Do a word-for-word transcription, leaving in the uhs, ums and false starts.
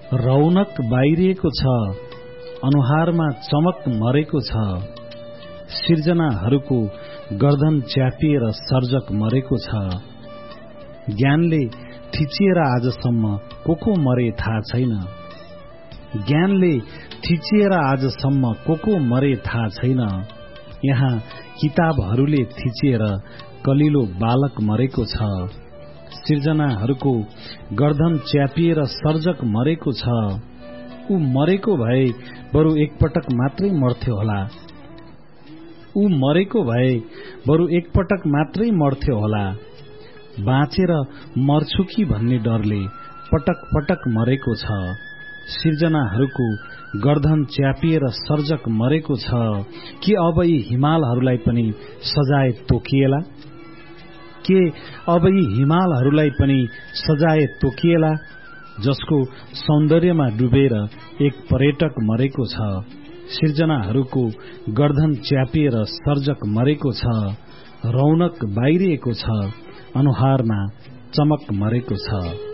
रौनक बाहिरिएको छ, अनुहारमा चमक मरेको छ। सिर्जनाहरूको गर्दन च्यापिएर सर्जक मरेको छ। ज्ञानले थिचिएर आजसम्म को को मरे थाहा छैन। ज्ञानले थिचिएर आजसम्म को को मरे थाहा छैन। यहाँ किताबहरूले थिचिएर कलिलो बालक मरेको छ। सिर्जनाहरूको गर्दन च्यापिएर सर्जक मरेको छ। ऊ मरेको भए बरु एकपटक मात्रै मर्थ्यो होला। ऊ मरेको भए बरु एकपटक मात्रै मर्थ्यो होला। बाँचेर मर्छु कि भन्ने डरले पटक पटक मरेको छ। सिर्जनाहरूको गर्दन च्यापिएर सर्जक मरेको छ। के अब यी हिमालहरूलाई पनि सजाय तोकिएला? के अब यी हिमालहरूलाई पनि सजाय तोकिएला? जसको सौन्दर्यमा डुबेर एक पर्यटक मरेको छ। सिर्जनाहरूको गर्दन च्यापिएर सर्जक मरेको छ। रौनक बाहिरिएको छ, अनुहारमा चमक मरेको छ।